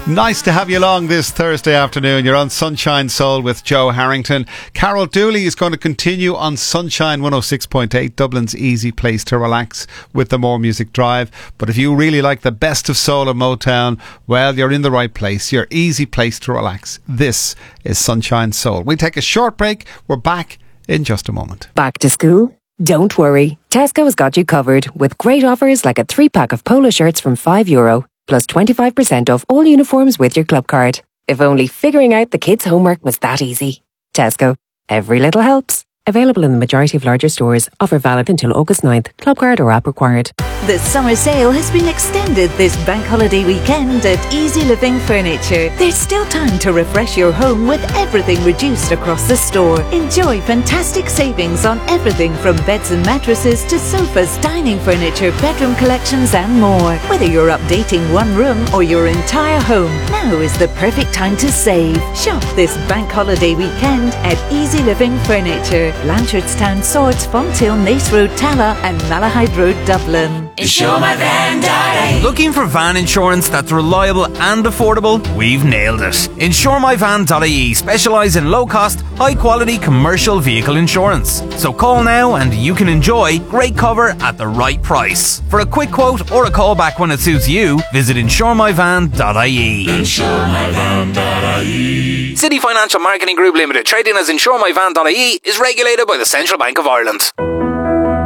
Nice to have you along this Thursday afternoon. You're on Sunshine Soul with Joe Harrington. Carol Dooley is going to continue on Sunshine 106.8, Dublin's easy place to relax with the More Music Drive. But if you really like the best of soul and Motown, well, you're in the right place. Your easy place to relax. This is Sunshine Soul. We take a short break. We're back in just a moment. Back to school? Don't worry. Tesco has got you covered with great offers like a 3-pack of polo shirts from €5. Plus 25% off all uniforms with your club card. If only figuring out the kids' homework was that easy. Tesco. Every little helps. Available in the majority of larger stores. Offer valid until August 9th. Club card or app required. The summer sale has been extended this bank holiday weekend at Easy Living Furniture. There's still time to refresh your home with everything reduced across the store. Enjoy fantastic savings on everything from beds and mattresses to sofas, dining furniture, bedroom collections and more. Whether you're updating one room or your entire home, now is the perfect time to save. Shop this bank holiday weekend at Easy Living Furniture. Blanchardstown, Swords, Fonthill, Nace Road, Tala and Malahide Road, Dublin. InsureMyVan.ie. Looking for van insurance that's reliable and affordable? We've nailed it. InsureMyVan.ie specialise in low-cost, high-quality commercial vehicle insurance. So call now and you can enjoy great cover at the right price. For a quick quote or a call back when it suits you, visit InsureMyVan.ie. InsureMyVan.ie. City Financial Marketing Group Limited, trading as InsureMyVan.ie, is regulated by the Central Bank of Ireland.